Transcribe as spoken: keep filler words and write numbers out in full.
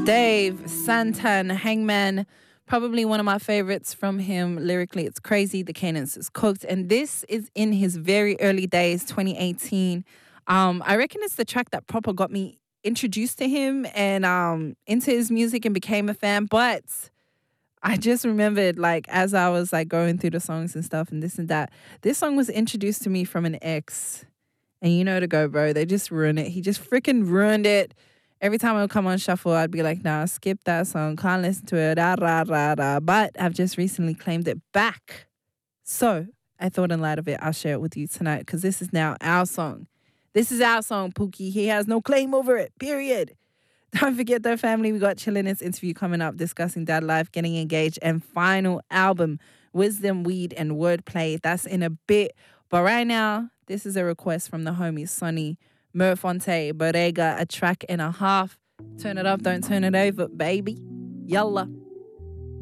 Dave, Santan, Hangman, probably one of my favorites from him. Lyrically, it's crazy. The cadence is cooked. And this is in his very early days, twenty eighteen. Um, I reckon it's the track that proper got me introduced to him and um, into his music and became a fan. But I just remembered, like, as I was, like, going through the songs and stuff and this and that, this song was introduced to me from an ex. And you know to go, bro. They just ruined it. He just freaking ruined it. Every time I would come on shuffle, I'd be like, nah, skip that song. Can't listen to it. Da, da, da, da. But I've just recently claimed it back. So I thought in light of it, I'll share it with you tonight because this is now our song. This is our song, Pookie. He has no claim over it, period. Don't forget though, family, we got Chilliness interview coming up discussing dad life, getting engaged, and final album, Wisdom, Weed, and Wordplay. That's in a bit. But right now, this is a request from the homie Sonny Merfonte, Bodega, a track and a half. Turn it up, don't turn it over, baby. Yalla.